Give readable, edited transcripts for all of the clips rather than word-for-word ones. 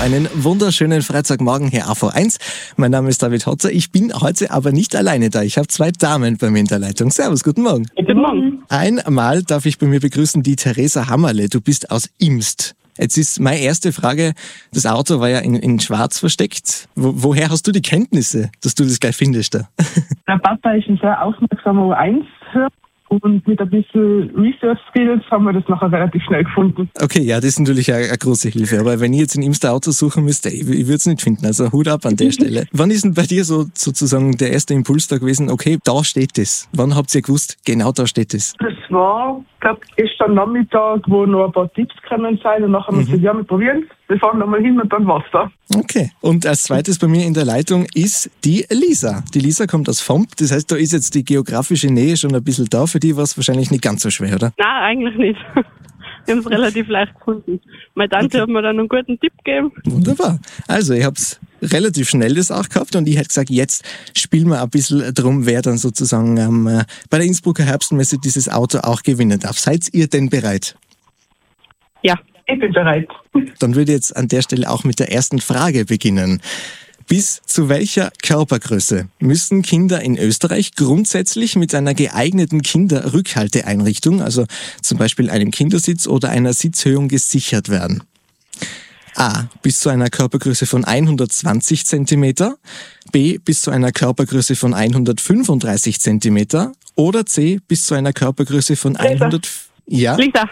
Einen wunderschönen Freitagmorgen hier AV1. Mein Name ist David Hotzer. Ich bin heute aber nicht alleine da. Ich habe zwei Damen bei mir in der Leitung. Servus, guten Morgen. Guten Morgen. Einmal darf ich bei mir begrüßen die Theresa Hammerle. Du bist aus Imst. Jetzt ist meine erste Frage, das Auto war ja in Schwarz versteckt. Woher hast du die Kenntnisse, dass du das gleich findest da? Der Papa ist ein sehr aufmerksamer O1-Hörer und mit ein bisschen Research-Skills haben wir das nachher relativ schnell gefunden. Okay, ja, das ist natürlich eine große Hilfe. Aber wenn ich jetzt in Imst ein Auto suchen müsste, ich würde es nicht finden. Also Hut ab an der Stelle. Wann ist denn bei dir so sozusagen der erste Impuls da gewesen, okay, da steht es? Wann habt ihr gewusst, genau da steht es? Das war, glaube ich, gestern Nachmittag, wo noch ein paar Tipps gekommen sind und nachher haben wir gesagt, ja, wir probieren es. Wir fahren nochmal hin und dann war's da. Okay. Und als zweites bei mir in der Leitung ist die Lisa. Die Lisa kommt aus Vomp. Das heißt, da ist jetzt die geografische Nähe schon ein bisschen da. Für die war es wahrscheinlich nicht ganz so schwer, oder? Nein, eigentlich nicht. Wir haben es relativ leicht gefunden. Meine Tante hat mir dann einen guten Tipp gegeben. Wunderbar. Also, ich habe es relativ schnell das auch gehabt und ich hätte gesagt, jetzt spielen wir ein bisschen drum, wer dann sozusagen bei der Innsbrucker Herbstmesse dieses Auto auch gewinnen darf. Seid ihr denn bereit? Ja. Ich bin bereit. Dann würde ich jetzt an der Stelle auch mit der ersten Frage beginnen. Bis zu welcher Körpergröße müssen Kinder in Österreich grundsätzlich mit einer geeigneten Kinderrückhalteeinrichtung, also zum Beispiel einem Kindersitz oder einer Sitzhöhung, gesichert werden? A. Bis zu einer Körpergröße von 120 cm, B. Bis zu einer Körpergröße von 135 cm oder C. Bis zu einer Körpergröße von 100... Ja? Lisa.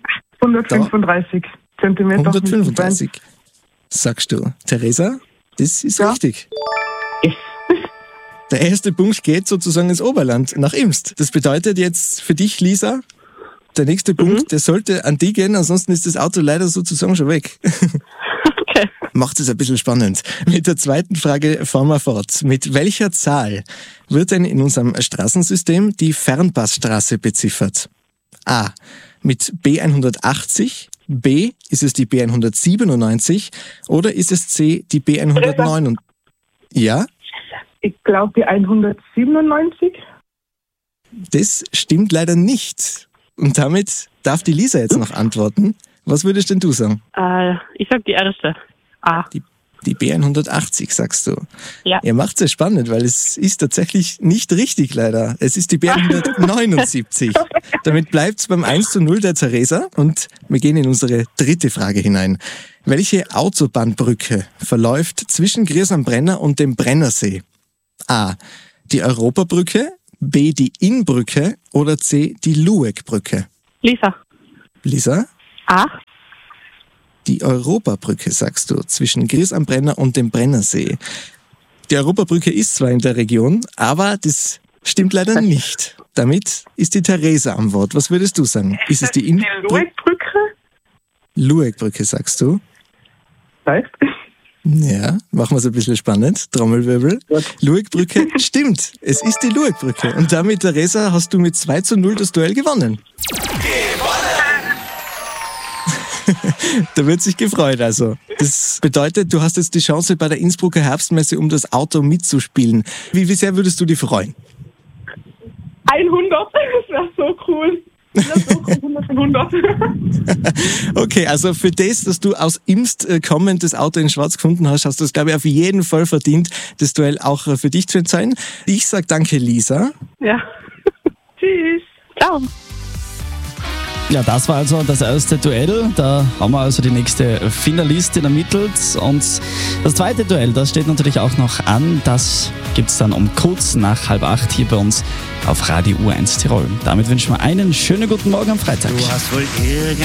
135 Zentimeter. 135, sagst du. Theresa, das ist richtig. Yes. Der erste Punkt geht sozusagen ins Oberland, nach Imst. Das bedeutet jetzt für dich, Lisa, der nächste Punkt, der sollte an die gehen, ansonsten ist das Auto leider sozusagen schon weg. Okay. Macht es ein bisschen spannend. Mit der zweiten Frage fahren wir fort. Mit welcher Zahl wird denn in unserem Straßensystem die Fernpassstraße beziffert? A. Mit B180, B. Ist es die B197 oder ist es C. die B109? Ja? Ich glaube die 197. Das stimmt leider nicht. Und damit darf die Lisa jetzt noch antworten. Was würdest denn du sagen? Ich sag die erste. A. Die B180, sagst du. Ja. Ihr macht es spannend, weil es ist tatsächlich nicht richtig leider. Es ist die B179. Damit bleibt es beim 1:0 der Theresa und wir gehen in unsere dritte Frage hinein. Welche Autobahnbrücke verläuft zwischen Gries am Brenner und dem Brennersee? A. Die Europabrücke, B. die Innbrücke oder C. die Luegbrücke? Lisa. Lisa? A. Die Europabrücke, sagst du, zwischen Gries am Brenner und dem Brennersee. Die Europabrücke ist zwar in der Region, aber das stimmt leider nicht. Damit ist die Theresa am Wort. Was würdest du sagen? Ist es die Luegbrücke? Luegbrücke, sagst du? Weißt? Ja, machen wir es ein bisschen spannend. Trommelwirbel. Luegbrücke, stimmt. Es ist die Luegbrücke. Und damit, Theresa, hast du mit 2:0 das Duell gewonnen. Da wird sich gefreut also. Das bedeutet, du hast jetzt die Chance bei der Innsbrucker Herbstmesse, um das Auto mitzuspielen. Wie sehr würdest du dich freuen? 100, das wäre so cool. Das wäre so cool, 100 von 100. Okay, also für das, dass du aus Imst kommend das Auto in Schwarz gefunden hast, hast du es, glaube ich, auf jeden Fall verdient, das Duell auch für dich zu entscheiden. Ich sage danke, Lisa. Ja. Tschüss. Ciao. Ja, das war also das erste Duell. Da haben wir also die nächste Finalistin ermittelt. Und das zweite Duell, das steht natürlich auch noch an. Das gibt's dann um kurz nach 7:30 hier bei uns auf Radio U1 Tirol. Damit wünschen wir einen schönen guten Morgen am Freitag. Du hast wohl